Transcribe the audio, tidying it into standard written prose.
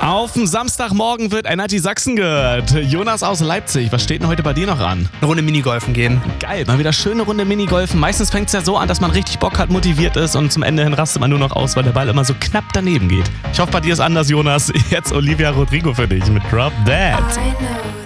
Auf dem Samstagmorgen wird Energy Sachsen gehört. Jonas aus Leipzig, was steht denn heute bei dir noch an? Eine Runde Minigolfen gehen. Geil, mal wieder schöne Runde Minigolfen. Meistens fängt es ja so an, dass man richtig Bock hat, motiviert ist und zum Ende hin rastet man nur noch aus, weil der Ball immer so knapp daneben geht. Ich hoffe, bei dir ist anders, Jonas. Jetzt Olivia Rodrigo für dich mit Drop That.